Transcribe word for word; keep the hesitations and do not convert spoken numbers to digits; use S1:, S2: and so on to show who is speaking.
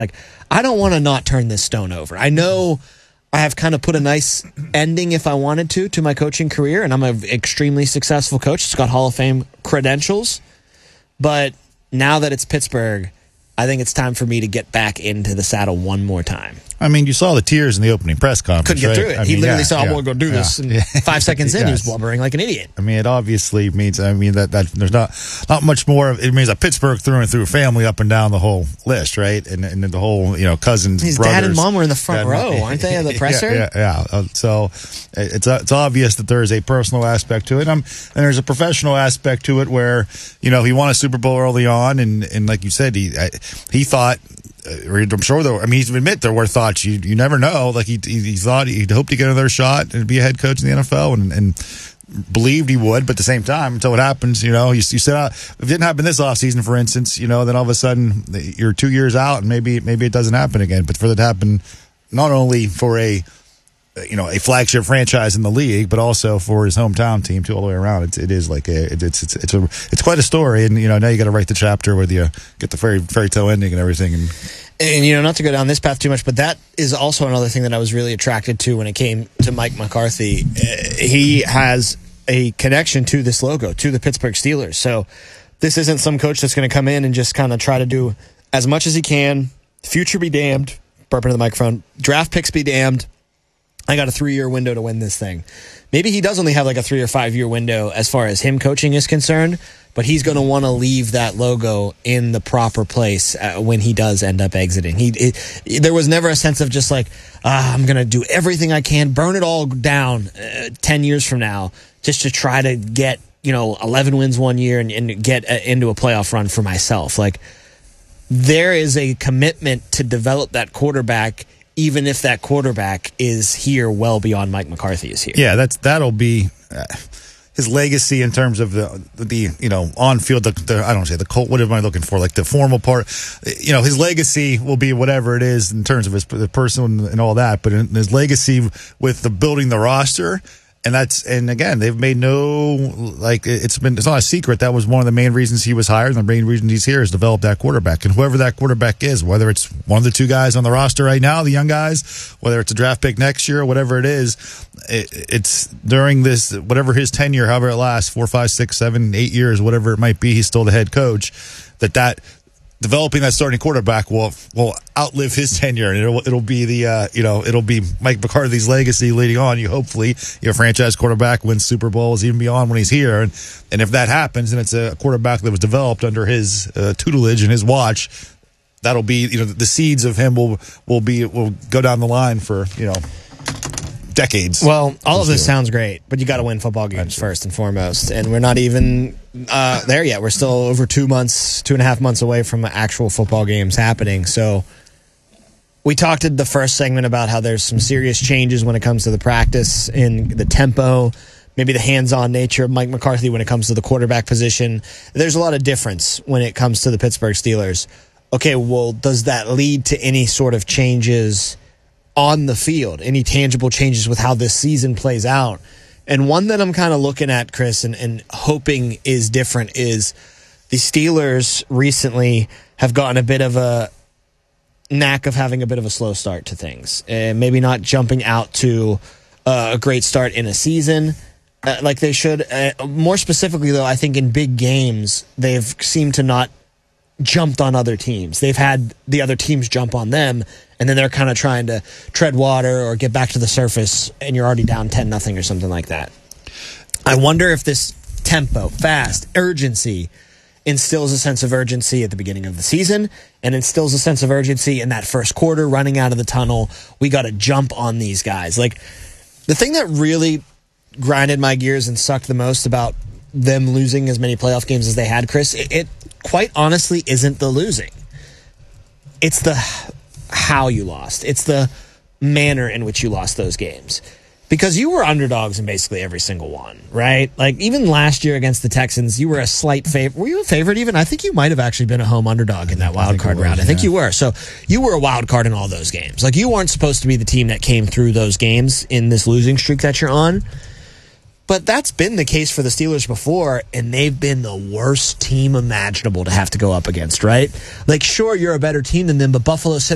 S1: Like, I don't want to not turn this stone over. I know I have kind of put a nice ending, if I wanted to, to my coaching career, and I'm an extremely successful coach. It's got Hall of Fame credentials. But now that it's Pittsburgh, I think it's time for me to get back into the saddle one more time.
S2: I mean, you saw the tears in the opening press conference.
S1: Couldn't get
S2: right?
S1: through it.
S2: I
S1: He
S2: mean,
S1: literally
S2: yeah,
S1: said, I'm
S2: yeah,
S1: going to go do
S2: yeah.
S1: this. And five seconds in,
S2: yes.
S1: he was blubbering like an idiot.
S2: I mean, it obviously means, I mean, that, that there's not not much more. Of, it means a Pittsburgh through and through family up and down the whole list, right? And and the whole, you know, cousins,
S1: His
S2: brothers.
S1: dad and mom were in the front
S2: dad,
S1: row, aren't they, at the presser?
S2: Yeah, yeah. yeah. Uh, so it's uh, it's obvious that there is a personal aspect to it. Um, and there's a professional aspect to it where, you know, he won a Super Bowl early on. And, and like you said, he I, he thought, I'm sure though. I mean, he's admit there were thoughts. You you never know. Like he he, he thought he'd hoped to get another shot and be a head coach in the N F L, and, and believed he would. But at the same time, until it happens, you know, you, you said uh, if it didn't happen this offseason, for instance, you know, then all of a sudden you're two years out, and maybe maybe it doesn't happen again. But for that to happen, not only for a you know a flagship franchise in the league, but also for his hometown team too, all the way around. It's it is like a it, it's it's it's a it's quite a story, and you know now you got to write the chapter where you get the fairy fairy tale ending and everything. And
S1: And, you know, not to go down this path too much, but that is also another thing that I was really attracted to when it came to Mike McCarthy. Uh, he has a connection to this logo, to the Pittsburgh Steelers. So this isn't some coach that's going to come in and just kind of try to do as much as he can. Future be damned. Burping to the microphone. Draft picks be damned. I got a three-year window to win this thing. Maybe he does only have like a three- or five-year window as far as him coaching is concerned, but he's going to want to leave that logo in the proper place uh, when he does end up exiting. He it, There was never a sense of just like, ah, I'm going to do everything I can, burn it all down uh, ten years from now just to try to get, you know, eleven wins one year and, and get uh, into a playoff run for myself. Like, there is a commitment to develop that quarterback, even if that quarterback is here well beyond Mike McCarthy is here.
S2: Yeah, that's that'll be uh, his legacy in terms of the the you know on field. The, the I don't say the cult. What am I looking for? Like the formal part. You know, his legacy will be whatever it is in terms of his the person and all that. But in his legacy with the building the roster. And that's and again, they've made no like it's been it's not a secret that was one of the main reasons he was hired, and the main reason he's here is develop that quarterback. And whoever that quarterback is, whether it's one of the two guys on the roster right now, the young guys, whether it's a draft pick next year, whatever it is, it, it's during this whatever his tenure, however it lasts, four, five, six, seven, eight years, whatever it might be, he's still the head coach. That that. Developing that starting quarterback will will outlive his tenure, and it'll it'll be the uh, you know it'll be Mike McCarthy's legacy leading on. You hopefully your franchise quarterback wins Super Bowls even beyond when he's here, and and if that happens, and it's a quarterback that was developed under his uh, tutelage and his watch, that'll be you know the seeds of him will will be will go down the line for you know decades.
S1: Well, all of this sounds great, but you got to win football games first and foremost, and we're not even uh, there yet. We're still over two months, two and a half months away from actual football games happening. So we talked in the first segment about how there's some serious changes when it comes to the practice and the tempo, maybe the hands-on nature of Mike McCarthy when it comes to the quarterback position. There's a lot of difference when it comes to the Pittsburgh Steelers. Okay, well, does that lead to any sort of changes on the field, any tangible changes with how this season plays out? And one that I'm kind of looking at, Chris, and, and hoping is different is the Steelers recently have gotten a bit of a knack of having a bit of a slow start to things, and maybe not jumping out to uh, a great start in a season uh, like they should. Uh, more specifically, though, I think in big games, they've seemed to not jumped on other teams. They've had the other teams jump on them, and then they're kind of trying to tread water or get back to the surface, and you're already down ten nothing or something like that. I wonder if this tempo, fast, urgency instills a sense of urgency at the beginning of the season and instills a sense of urgency in that first quarter, running out of the tunnel. We got to jump on these guys. Like, the thing that really grinded my gears and sucked the most about them losing as many playoff games as they had, Chris, it, it quite honestly isn't the losing. It's the how you lost. It's the manner in which you lost those games. Because you were underdogs in basically every single one, right? Like, even last year against the Texans, you were a slight favorite. Were you a favorite even? I think you might have actually been a home underdog in that wild card round. I think you were. So you were a wild card in all those games. Like, you weren't supposed to be the team that came through those games in this losing streak that you're on. But that's been the case for the Steelers before, and they've been the worst team imaginable to have to go up against, right? Like, sure, you're a better team than them, but Buffalo said